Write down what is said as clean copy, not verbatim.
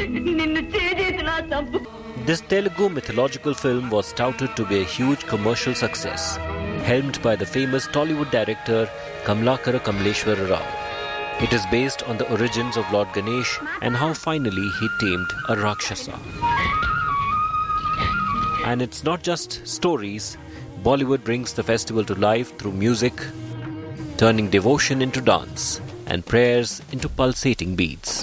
This Telugu mythological film was touted to be a huge commercial success, helmed by the famous Tollywood director Kamalakara Kamaleshwara Rao. It is based on the origins of Lord Ganesh and how finally he tamed a Rakshasa. And it's not just stories. Bollywood brings the festival to life through music, turning devotion into dance and prayers into pulsating beats.